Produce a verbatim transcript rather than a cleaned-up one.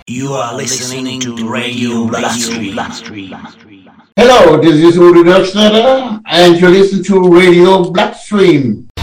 You are listening to Radio Blackstream. Hello, this is Uri Dockstader, and you're listening to Radio Blackstream.